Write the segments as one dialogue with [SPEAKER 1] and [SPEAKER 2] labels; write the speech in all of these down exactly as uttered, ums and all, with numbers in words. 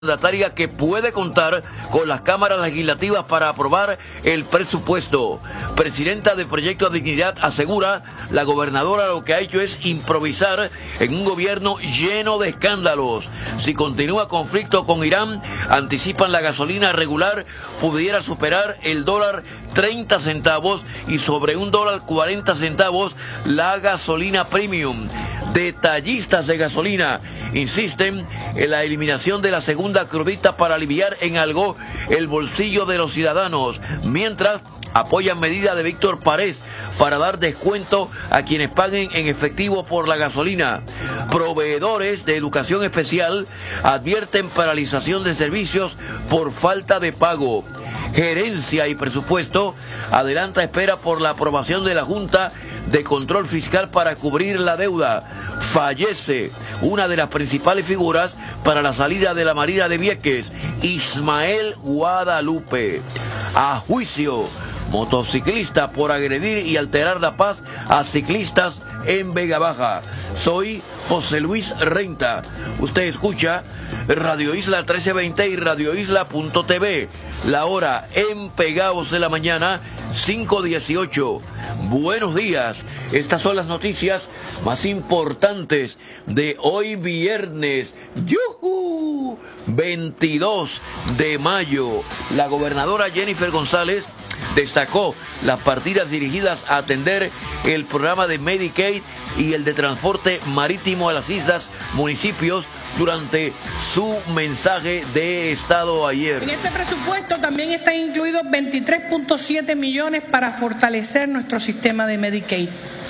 [SPEAKER 1] mandataria que puede contar con las cámaras legislativas para aprobar el presupuesto. Presidenta del Proyecto Dignidad asegura, la gobernadora lo que ha hecho es improvisar en un gobierno lleno de escándalos. Si continúa conflicto con Irán, anticipan la gasolina regular pudiera superar el dólar treinta centavos y sobre un dólar cuarenta centavos la gasolina premium. Detallistas de gasolina insisten en la eliminación de la segunda crudita para aliviar en algo el bolsillo de los ciudadanos, mientras apoyan medidas de Víctor Párez para dar descuento a quienes paguen en efectivo por la gasolina. Proveedores de educación especial advierten paralización de servicios por falta de pago. Gerencia y Presupuesto adelanta espera por la aprobación de la Junta de Control Fiscal para cubrir la deuda. Fallece una de las principales figuras para la salida de la Marina de Vieques, Ismael Guadalupe. A juicio, motociclista por agredir y alterar la paz a ciclistas en Vega Baja. Soy José Luis Renta. Usted escucha Radio Isla trece veinte y Radio Isla punto T V. La hora en Pegados de la Mañana, cinco dieciocho. Buenos días. Estas son las noticias más importantes de hoy viernes. ¡Yujú! veintidós de mayo. La gobernadora Jennifer González destacó las partidas dirigidas a atender el programa de Medicaid y el de transporte marítimo a las islas, municipios, durante su mensaje de Estado ayer.
[SPEAKER 2] En este presupuesto también están incluidos veintitrés punto siete millones para fortalecer nuestro sistema de Medicaid,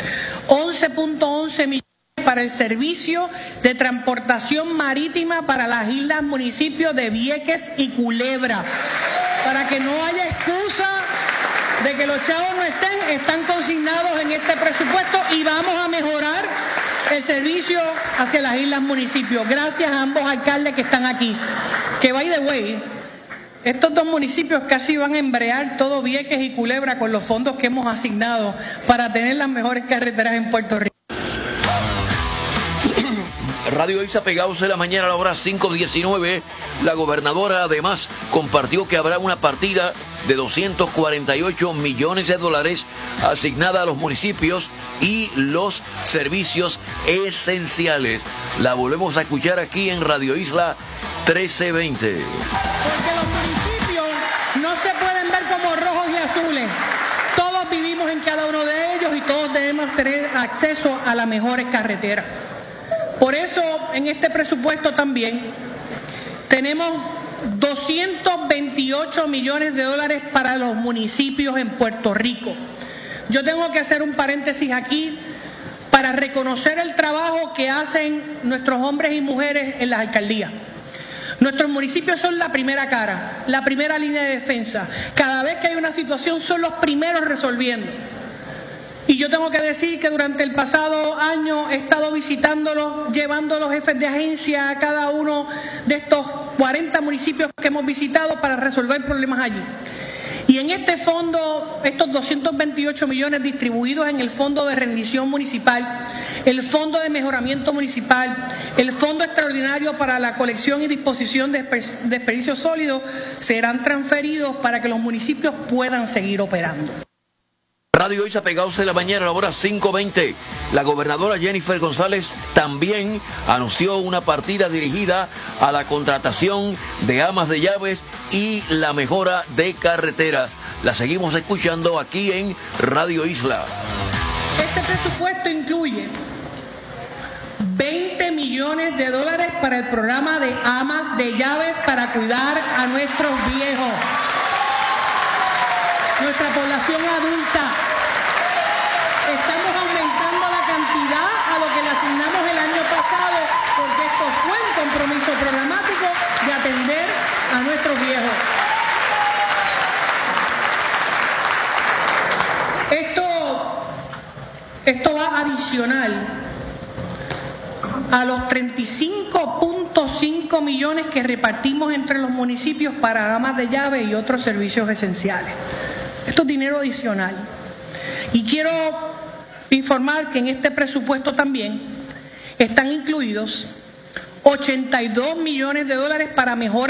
[SPEAKER 2] once punto once millones para el servicio de transportación marítima para las islas, municipios de Vieques y Culebra, para que no haya excusa de que los chavos no estén, están consignados en este presupuesto y vamos a mejorar el servicio hacia las islas, municipios. Gracias a ambos alcaldes que están aquí. Que by the way, estos dos municipios casi van a embrear todo Vieques y Culebra con los fondos que hemos asignado para tener las mejores carreteras en Puerto Rico.
[SPEAKER 1] Radio Isla Pegados de la Mañana a la hora cinco diecinueve. La gobernadora además compartió que habrá una partida de doscientos cuarenta y ocho millones de dólares asignada a los municipios y los servicios esenciales. La volvemos a escuchar aquí en Radio Isla trece veinte.
[SPEAKER 2] Porque los municipios no se pueden ver como rojos y azules. Todos vivimos en cada uno de ellos y todos debemos tener acceso a las mejores carreteras. Por eso, en este presupuesto también tenemos doscientos veintiocho millones de dólares para los municipios en Puerto Rico. Yo tengo que hacer un paréntesis aquí para reconocer el trabajo que hacen nuestros hombres y mujeres en las alcaldías. Nuestros municipios son la primera cara, la primera línea de defensa. Cada vez que hay una situación son los primeros resolviendo. Y yo tengo que decir que durante el pasado año he estado visitándolos, llevando a los jefes de agencia a cada uno de estos cuarenta municipios que hemos visitado para resolver problemas allí. Y en este fondo, estos doscientos veintiocho millones distribuidos en el Fondo de Rendición Municipal, el Fondo de Mejoramiento Municipal, el Fondo Extraordinario para la Colección y Disposición de Desperdicios Sólidos, serán transferidos para que los municipios puedan seguir operando.
[SPEAKER 1] Radio Isla Pegados de la Mañana a la hora cinco veinte. La gobernadora Jennifer González también anunció una partida dirigida a la contratación de amas de llaves y la mejora de carreteras. La seguimos escuchando aquí en Radio Isla.
[SPEAKER 2] Este presupuesto incluye veinte millones de dólares para el programa de amas de llaves para cuidar a nuestros viejos, nuestra población adulta. Estamos aumentando la cantidad a lo que le asignamos el año pasado, porque esto fue un compromiso programático de atender a nuestros viejos. Esto, esto va adicional a los treinta y cinco punto cinco millones que repartimos entre los municipios para amas de llave y otros servicios esenciales. Esto es dinero adicional. Y quiero informar que en este presupuesto también están incluidos ochenta y dos millones de dólares para mejorar